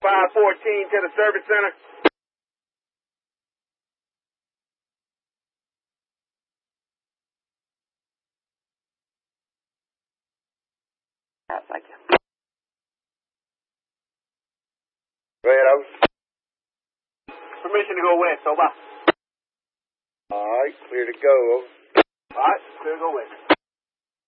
514 to the service center. Thank you. Go ahead, over. Permission to go west, over. All right, clear to go, over. All right, clear to go west.